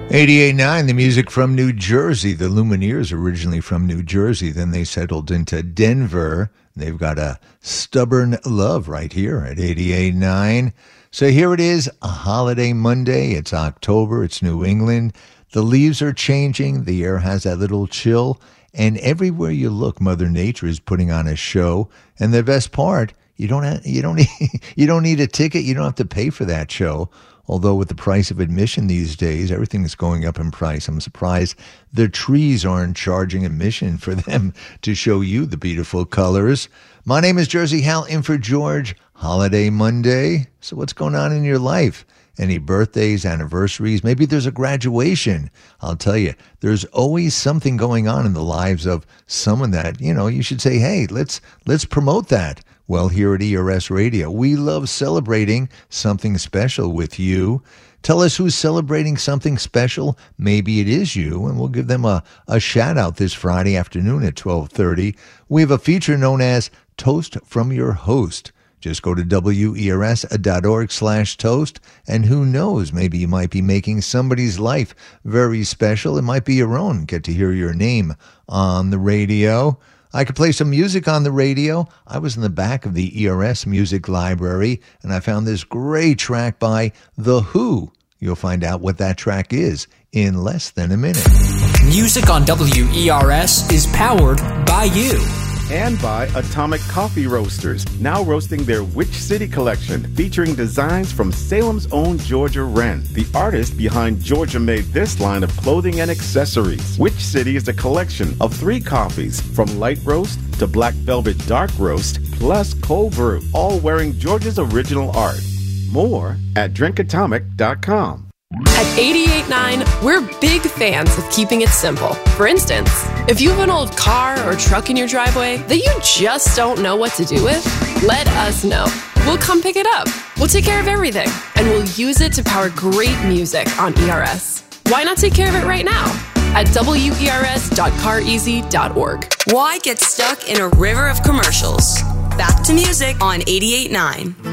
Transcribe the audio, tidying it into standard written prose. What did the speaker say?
88.9, the music from New Jersey. The Lumineers originally from New Jersey. Then they settled into Denver. They've got a Stubborn Love right here at 88.9. So here it is, a holiday Monday. It's October. It's New England. The leaves are changing. The air has that little chill. And everywhere you look, Mother Nature is putting on a show. And the best part, you don't need a ticket. You don't have to pay for that show. Although with the price of admission these days, everything's going up in price. I'm surprised the trees aren't charging admission for them to show you the beautiful colors. My name is Jersey Hal, in for George. Holiday Monday. So what's going on in your life? Any birthdays, anniversaries? Maybe there's a graduation. I'll tell you, there's always something going on in the lives of someone that, you should say, hey, let's promote that. Well, here at ERS Radio, we love celebrating something special with you. Tell us who's celebrating something special. Maybe it is you, and we'll give them a shout-out this Friday afternoon at 12:30. We have a feature known as Toast from Your Host. Just go to wers.org/toast, and who knows, maybe you might be making somebody's life very special. It might be your own. Get to hear your name on the radio. I could play some music on the radio. I was in the back of the ERS Music Library, and I found this great track by The Who. You'll find out what that track is in less than a minute. Music on WERS is powered by you. And by Atomic Coffee Roasters, now roasting their Witch City collection, featuring designs from Salem's own Georgia Wren, the artist behind Georgia made this line of clothing and accessories. Witch City is a collection of 3 coffees, from light roast to black velvet dark roast, plus cold brew, all wearing Georgia's original art. More at drinkatomic.com. At 88.9, we're big fans of keeping it simple. For instance, if you have an old car or truck in your driveway that you just don't know what to do with, let us know. We'll come pick it up. We'll take care of everything, and we'll use it to power great music on ERS. Why not take care of it right now at wers.careasy.org. Why get stuck in a river of commercials? Back to music on 88.9.